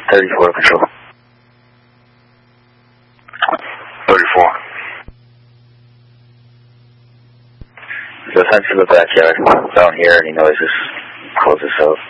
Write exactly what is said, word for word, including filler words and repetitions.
thirty-four control. thirty-four. Go send to the backyard. Don't hear any noises. Close this out.